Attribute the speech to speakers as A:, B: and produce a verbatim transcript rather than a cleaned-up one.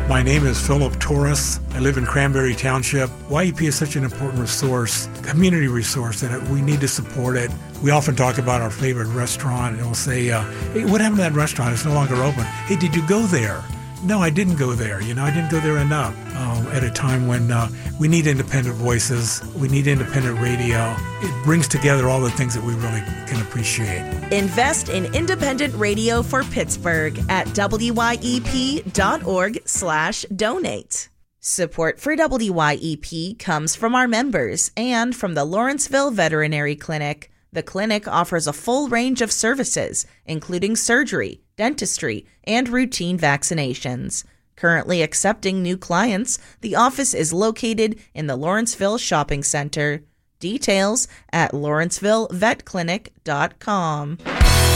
A: My name is Philip Torres. I live in Cranberry Township. Y E P is such an important resource, community resource, that we need to support it. We often talk about our favorite restaurant, and we'll say, uh, hey, what happened to that restaurant? It's no longer open. Hey, did you go there? No, I didn't go there. You know, I didn't go there enough uh, at a time when uh, we need independent voices. We need independent radio. It brings together all the things that we really can appreciate.
B: Invest in independent radio for Pittsburgh at W Y E P dot org slash donate. Support for W Y E P comes from our members and from the Lawrenceville Veterinary Clinic. The clinic offers a full range of services, including surgery, dentistry, and routine vaccinations. Currently accepting new clients, the office is located in the Lawrenceville Shopping Center. Details at lawrenceville vet clinic dot com.